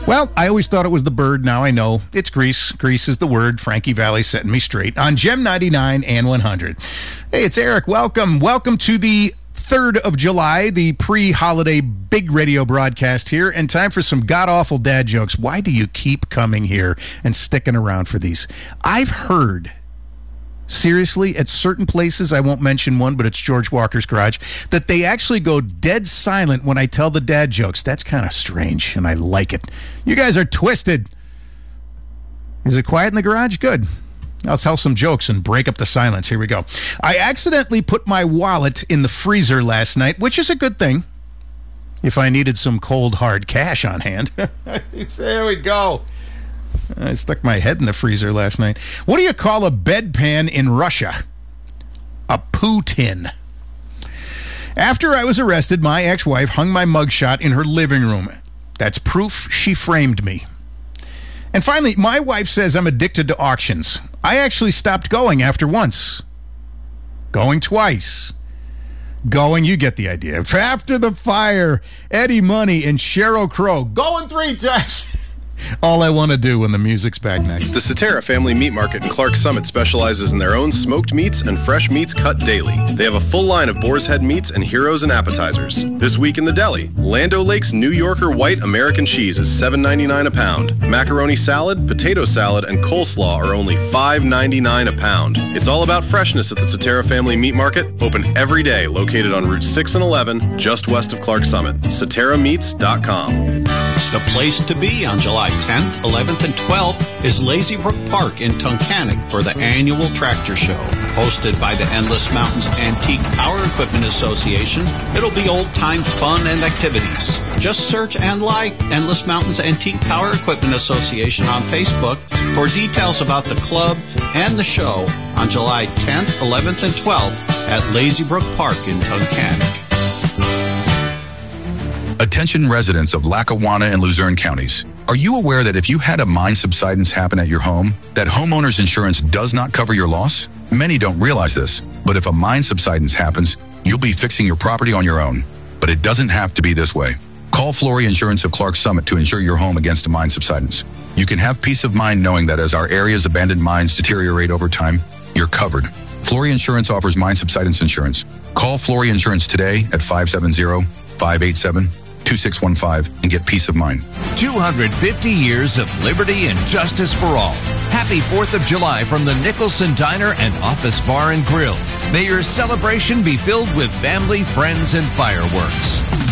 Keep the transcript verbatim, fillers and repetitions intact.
Well, I always thought it was the bird. Now I know it's Grease. Grease is the word. Frankie Valli setting me straight on Gem ninety-nine and one hundred. Hey, it's Eric. Welcome. Welcome to the third of July, the pre-holiday big radio broadcast here, and time for some god-awful dad jokes. Why do you keep coming here and sticking around for these? I've heard, seriously, at certain places, I won't mention one, but it's George Walker's Garage, that they actually go dead silent when I tell the dad jokes. That's kind of strange, and I like it. You guys are twisted. Is it quiet in the garage? Good. I'll tell some jokes and break up the silence. Here we go. I accidentally put my wallet in the freezer last night, which is a good thing if I needed some cold, hard cash on hand. There we go. I stuck my head in the freezer last night. What do you call a bedpan in Russia? A poo tin. After I was arrested, my ex-wife hung my mugshot in her living room. That's proof she framed me. And finally, my wife says I'm addicted to auctions. I actually stopped going after once. Going twice. Going, you get the idea. After the fire, Eddie Money and Sheryl Crow. Going three times. All I want to do when the music's back next. The Cetera Family Meat Market in Clark Summit specializes in their own smoked meats and fresh meats cut daily. They have a full line of boar's head meats and heroes and appetizers. This week in the deli, Lando Lake's New Yorker White American Cheese is seven ninety-nine a pound. Macaroni salad, potato salad, and coleslaw are only five ninety-nine a pound. It's all about freshness at the Cetera Family Meat Market, open every day, located on Route six and eleven, just west of Clark Summit. Cetera Meats dot com. The place to be on July tenth, eleventh, and twelfth is Lazy Brook Park in Tunkhannock for the annual tractor show. Hosted by the Endless Mountains Antique Power Equipment Association, it'll be old-time fun and activities. Just search and like Endless Mountains Antique Power Equipment Association on Facebook for details about the club and the show on July tenth, eleventh, and twelfth at Lazy Brook Park in Tunkhannock. Attention residents of Lackawanna and Luzerne counties. Are you aware that if you had a mine subsidence happen at your home, that homeowner's insurance does not cover your loss? Many don't realize this, but if a mine subsidence happens, you'll be fixing your property on your own. But it doesn't have to be this way. Call Flory Insurance of Clark Summit to insure your home against a mine subsidence. You can have peace of mind knowing that as our area's abandoned mines deteriorate over time, you're covered. Flory Insurance offers mine subsidence insurance. Call Flory Insurance today at five seven zero, five eight seven, two six one five and get peace of mind. two hundred fifty years of liberty and justice for all. Happy fourth of July from the Nicholson Diner and Office Bar and Grill. May your celebration be filled with family, friends, and fireworks.